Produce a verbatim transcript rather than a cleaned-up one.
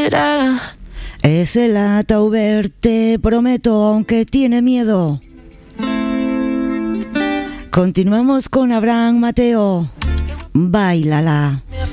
será? Ese lata Uber, te prometo, aunque tiene miedo. Continuamos con Abraham Mateo. Báilala. Me